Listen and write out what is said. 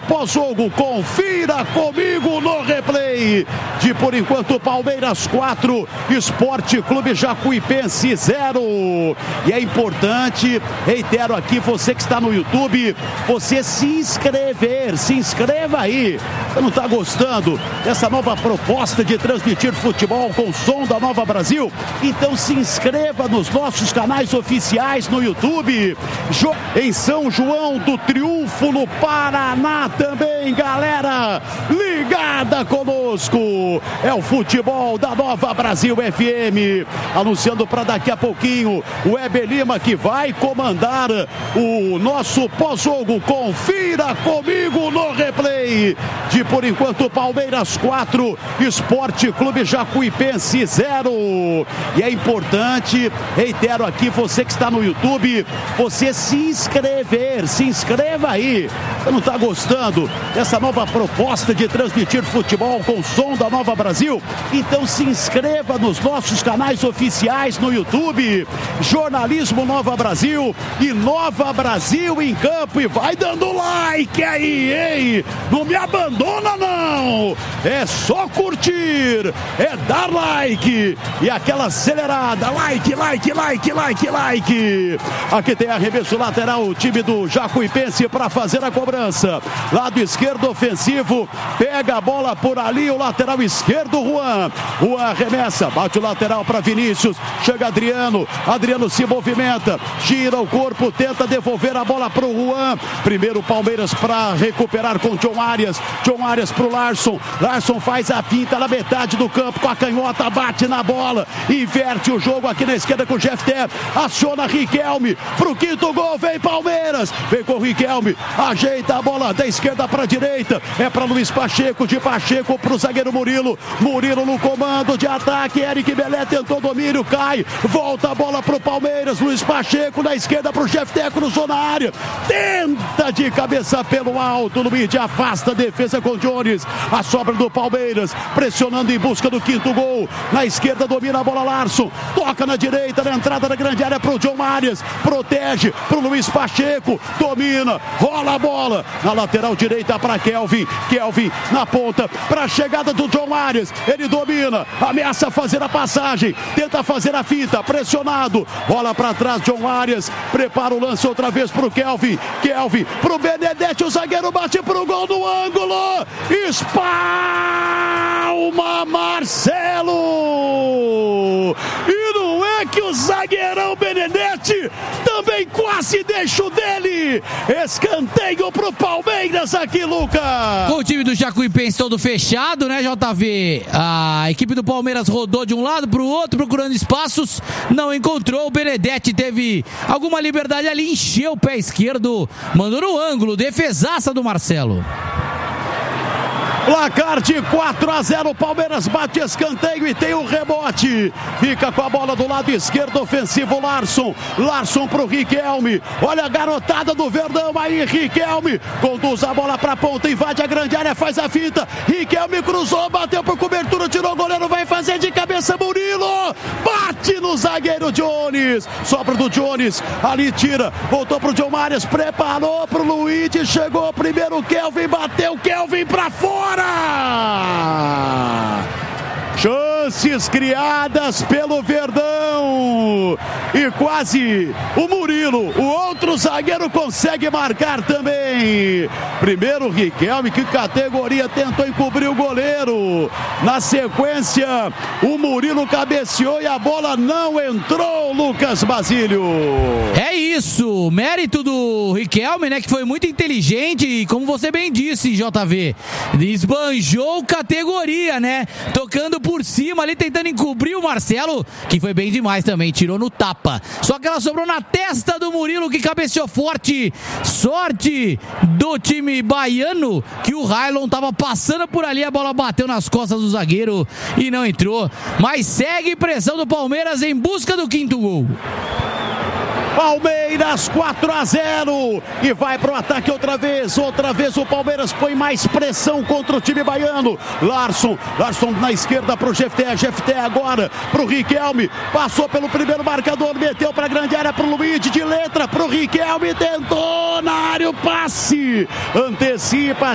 pós-jogo. Confira comigo no replay de, por enquanto, Palmeiras 4, Esporte Clube Jacuipense 0. E é importante, reitero aqui, você que está no YouTube, você se inscreva aí. Você não está gostando dessa nova proposta de transmitir futebol com o som da Nova Brasil? Então se inscreva nos nossos canais oficiais no YouTube. Em São João do Triunfo, no Paraná também, galera ligada conosco. É o futebol da Nova Brasil FM. Anunciando para daqui a pouquinho o Weber Lima, que vai comandar o nosso pós-jogo. Confira comigo no replay de, por enquanto, Palmeiras 4, Esporte Clube Jacuipense 0. E é importante, reitero aqui, você que está no YouTube, você se inscreva aí. Você não está gostando dessa nova proposta de transmitir futebol com o som da Nova Brasil? Então se inscreva nos nossos canais oficiais no YouTube, Jornalismo Nova Brasil e Nova Brasil em Campo, e vai dando like aí, hein? Não me abandona não, é só curtir, é dar like e aquela acelerada, like. Aqui tem arremesso lateral, o time do Jacuipense para fazer a cobrança. Lado esquerdo ofensivo, pega a bola por ali, o lateral esquerdo, Juan arremessa, bate o lateral para Vinícius, chega Adriano se movimenta, gira o corpo, tenta devolver a bola para o Juan. Primeiro Palmeiras para recuperar com John Arias para o Larson faz a finta na metade do campo com a canhota, bate na bola, inverte o jogo aqui na esquerda com o Jefté, aciona Riquelme pro quinto gol, vem Palmeiras, vem com o Riquelme, ajeita a bola da esquerda para a direita, é para Luiz Pacheco, de Pacheco pro zagueiro Murilo no comando de ataque, Eric Belé tentou domínio, cai, volta a bola pro Palmeiras, Luiz Pacheco na esquerda pro Jefté, cruzou na área, tenta de cabeça pelo alto, Luiz afasta a defesa com Jones, a sobra do Palmeiras, pressionando em busca do quinto gol, na esquerda domina a bola Larson, toca na direita, na entrada da grande área pro John Arias, protege pro Luiz Pacheco, domina, rola a bola, na lateral direita para Kelvin na ponta, para a chegada do John Arias, ele domina, ameaça fazer a passagem, tenta fazer a fita, pressionado, rola para trás, John Arias, prepara o lance outra vez pro Kelvin pro Benedetti, o zagueiro bate pro gol no ângulo, espalma Marcelo, e não é que o zagueirão Benedetti também quase deixa o dele, escanteio pro Palmeiras aqui, Lucas. Com o time do Jacuipense todo fechado, né, JV? A equipe do Palmeiras rodou de um lado pro outro, procurando espaços, não encontrou, o Benedetti teve alguma liberdade ali, encheu o pé esquerdo, mandou no ângulo, defesaça do Marcelo. Placar de 4-0, Palmeiras bate escanteio e tem um rebote. Fica com a bola do lado esquerdo ofensivo, Larson pro Riquelme. Olha a garotada do Verdão aí, Riquelme conduz a bola pra ponta, invade a grande área, faz a finta. Riquelme cruzou, bateu por cobertura, tirou o goleiro, vai fazer de cabeça Murilo. Bate no zagueiro Jones. Sobra do Jones, ali tira, voltou pro John Arias, preparou pro Luigi, chegou primeiro Kelvin, bateu Kelvin pra fora. Chances criadas pelo Verdão e quase o Murilo, o outro zagueiro, consegue marcar também. Primeiro Riquelme, que categoria, tentou encobrir o goleiro, na sequência o Murilo cabeceou e a bola não entrou, Lucas Basílio. É isso, mérito do Riquelme, né, que foi muito inteligente e, como você bem disse, JV, esbanjou categoria, né, tocando por cima ali, tentando encobrir o Marcelo, que foi bem demais também, tirou no tapa, só que ela sobrou na testa do Murilo, que cabeceou forte. Sorte do time baiano, que o Railon tava passando por ali, a bola bateu nas costas do zagueiro e não entrou, mas segue pressão do Palmeiras em busca do quinto gol. Palmeiras 4-0 e vai pro ataque outra vez o Palmeiras põe mais pressão contra o time baiano. Larson na esquerda pro Jefté agora pro Riquelme, passou pelo primeiro marcador, meteu pra grande área pro Luiz, de letra pro Riquelme, tentou na área o passe, antecipa,